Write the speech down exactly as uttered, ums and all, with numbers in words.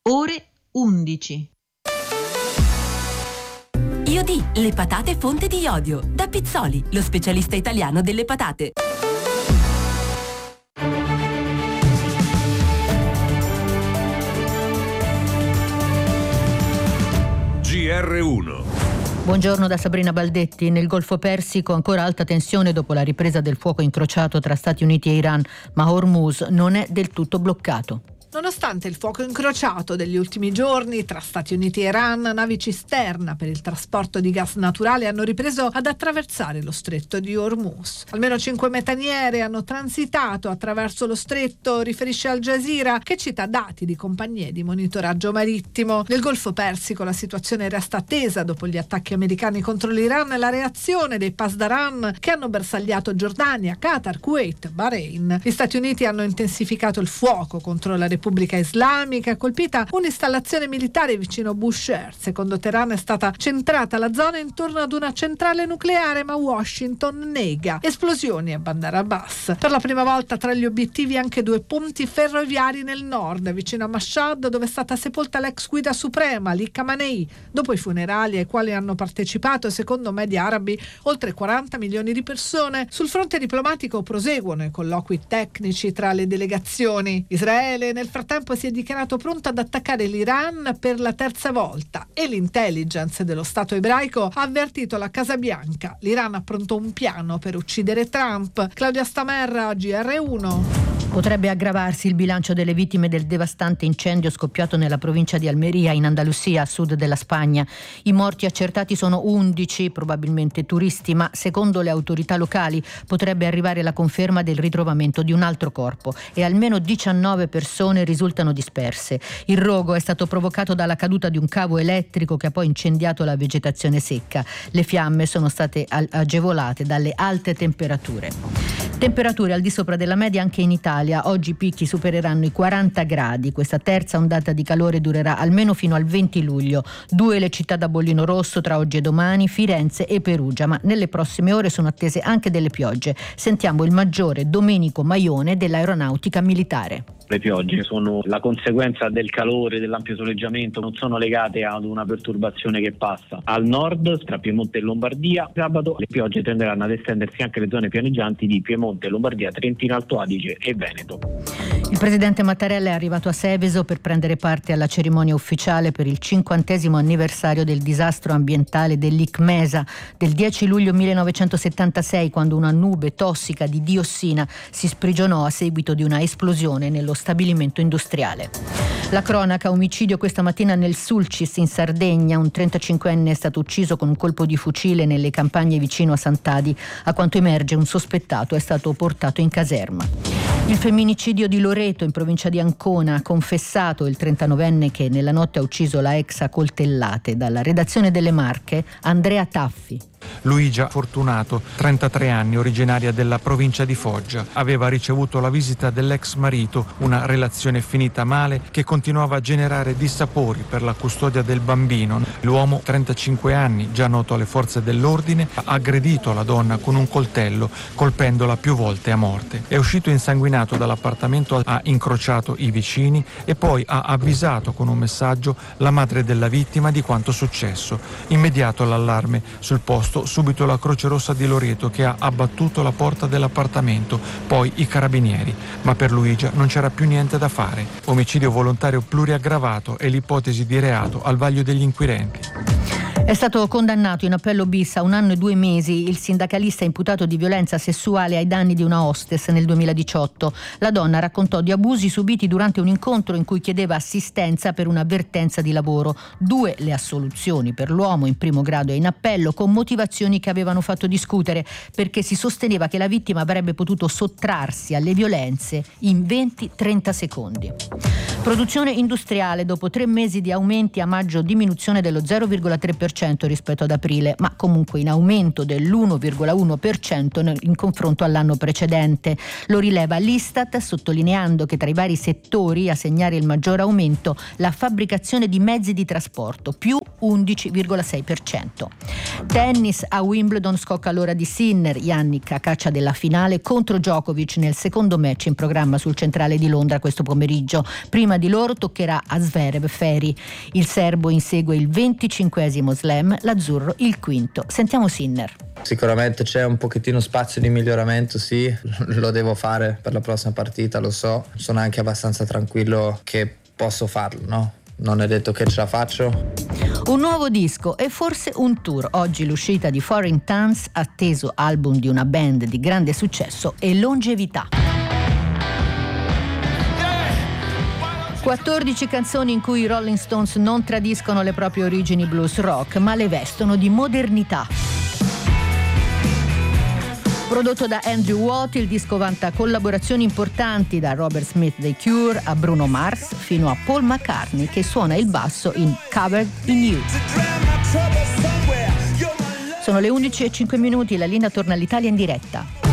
ore undici. Iodi, le patate fonte di iodio. Da Pizzoli, lo specialista italiano delle patate. G R uno. Buongiorno da Sabrina Baldetti. Nel Golfo Persico ancora alta tensione dopo la ripresa del fuoco incrociato tra Stati Uniti e Iran, ma Hormuz non è del tutto bloccato. Nonostante il fuoco incrociato degli ultimi giorni tra Stati Uniti e Iran, navi cisterna per il trasporto di gas naturale hanno ripreso ad attraversare lo stretto di Hormuz. Almeno cinque metaniere hanno transitato attraverso lo stretto, riferisce Al Jazeera, che cita dati di compagnie di monitoraggio marittimo. Nel Golfo Persico la situazione resta tesa dopo gli attacchi americani contro l'Iran e la reazione dei Pasdaran che hanno bersagliato Giordania, Qatar, Kuwait, Bahrain. Gli Stati Uniti hanno intensificato il fuoco contro la Repubblica Islamica, colpita un'installazione militare vicino Bushehr. Secondo Teheran è stata centrata la zona intorno ad una centrale nucleare, ma Washington nega. Esplosioni a Bandar Abbas. Per la prima volta tra gli obiettivi anche due ponti ferroviari nel nord, vicino a Mashhad, dove è stata sepolta l'ex guida suprema Ali Khamenei. Dopo i funerali ai quali hanno partecipato, secondo media arabi, oltre quaranta milioni di persone. Sul fronte diplomatico proseguono i colloqui tecnici tra le delegazioni. Israele nel frattempo si è dichiarato pronto ad attaccare l'Iran per la terza volta e l'intelligence dello Stato ebraico ha avvertito la Casa Bianca. L'Iran ha pronto un piano per uccidere Trump. Claudia Stamerra, G R uno. Potrebbe aggravarsi il bilancio delle vittime del devastante incendio scoppiato nella provincia di Almeria, in Andalusia, a sud della Spagna. I morti accertati sono undici, probabilmente turisti, ma secondo le autorità locali potrebbe arrivare la conferma del ritrovamento di un altro corpo e almeno diciannove persone risultano disperse. Il rogo è stato provocato dalla caduta di un cavo elettrico che ha poi incendiato la vegetazione secca. Le fiamme sono state agevolate dalle alte temperature. Temperature al di sopra della media anche in Italia. Oggi i picchi supereranno i quaranta gradi. Questa terza ondata di calore durerà almeno fino al venti luglio. Due le città da bollino rosso tra oggi e domani, Firenze e Perugia, ma nelle prossime ore sono attese anche delle piogge. Sentiamo il maggiore Domenico Maione dell'Aeronautica Militare. Le piogge sono la conseguenza del calore, dell'ampio soleggiamento, non sono legate ad una perturbazione che passa al nord, tra Piemonte e Lombardia. Sabato le piogge tenderanno ad estendersi anche alle zone pianeggianti di Piemonte, Lombardia, Trentino Alto Adige e Veneto. Il presidente Mattarella è arrivato a Seveso per prendere parte alla cerimonia ufficiale per il cinquantesimo anniversario del disastro ambientale dell'Icmesa del dieci luglio millenovecentosettantasei, quando una nube tossica di diossina si sprigionò a seguito di una esplosione nello stabilimento industriale. La cronaca: omicidio questa mattina nel Sulcis in Sardegna. Un trentacinquenne è stato ucciso con un colpo di fucile nelle campagne vicino a Sant'Adi. A quanto emerge, un sospettato è stato portato in caserma. Il femminicidio di Loreto, in provincia di Ancona, ha confessato il trentanovenne che nella notte ha ucciso la ex a coltellate. Dalla redazione delle Marche, Andrea Taffi. Luigia Fortunato, trentatré anni, originaria della provincia di Foggia, aveva ricevuto la visita dell'ex marito, una relazione finita male che continuava a generare dissapori per la custodia del bambino. L'uomo, trentacinque anni, già noto alle forze dell'ordine, ha aggredito la donna con un coltello, colpendola più volte a morte. È uscito insanguinato dall'appartamento, ha incrociato i vicini e poi ha avvisato con un messaggio la madre della vittima di quanto successo. Immediato l'allarme sul posto, subito la Croce Rossa di Loreto che ha abbattuto la porta dell'appartamento, poi i carabinieri, ma per Luigia non c'era più niente da fare. Omicidio volontario pluriaggravato è l'ipotesi di reato al vaglio degli inquirenti. È stato condannato in appello bis a un anno e due mesi il sindacalista imputato di violenza sessuale ai danni di una hostess nel duemiladiciotto. La donna raccontò di abusi subiti durante un incontro in cui chiedeva assistenza per un'avvertenza di lavoro. Due le assoluzioni per l'uomo in primo grado e in appello, con motivazioni che avevano fatto discutere, perché si sosteneva che la vittima avrebbe potuto sottrarsi alle violenze in venti trenta secondi. Produzione industriale: dopo tre mesi di aumenti, a maggio diminuzione dello zero virgola tre per cento rispetto ad aprile, ma comunque in aumento dell'uno virgola uno per cento in confronto all'anno precedente. Lo rileva l'Istat, sottolineando che tra i vari settori a segnare il maggior aumento la fabbricazione di mezzi di trasporto, più undici virgola sei per cento. Tennis: a Wimbledon scocca l'ora di Sinner. Jannik a caccia della finale contro Djokovic nel secondo match in programma sul centrale di Londra questo pomeriggio. Prima Prima di loro toccherà a Zverev Ferry. Il serbo insegue il venticinquesimo slam, l'azzurro il quinto. Sentiamo Sinner. Sicuramente c'è un pochettino spazio di miglioramento, sì, lo devo fare per la prossima partita, lo so. Sono anche abbastanza tranquillo che posso farlo, no? Non è detto che ce la faccio. Un nuovo disco e forse un tour. Oggi l'uscita di Foreign Towns, atteso album di una band di grande successo e longevità. quattordici canzoni in cui i Rolling Stones non tradiscono le proprie origini blues rock, ma le vestono di modernità. Prodotto da Andrew Watt, il disco vanta collaborazioni importanti da Robert Smith dei Cure a Bruno Mars fino a Paul McCartney che suona il basso in Covered in You. Sono le undici e cinque minuti, la linea torna all'Italia in diretta.